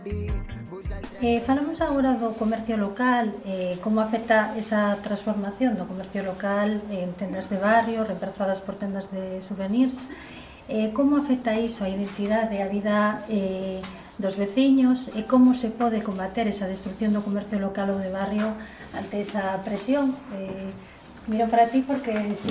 Falamos agora do comercio local, como afecta esa transformación do comercio local en tendas de barrio, reemplazadas por tendas de souvenirs. Como afecta iso a identidade e a vida dos veciños e como se pode combater esa destrucción do comercio local ou de barrio ante esa presión? Miro para ti porque